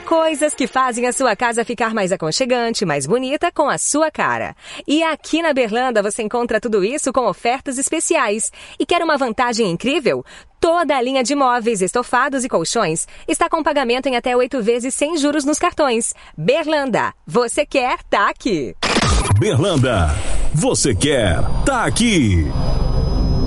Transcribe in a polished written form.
Coisas que fazem a sua casa ficar mais aconchegante, mais bonita, com a sua cara. E aqui na Berlanda você encontra tudo isso com ofertas especiais. E quer uma vantagem incrível? Toda a linha de móveis, estofados e colchões está com pagamento em até 8 vezes sem juros nos cartões. Berlanda, você quer, tá aqui. Berlanda, você quer, tá aqui.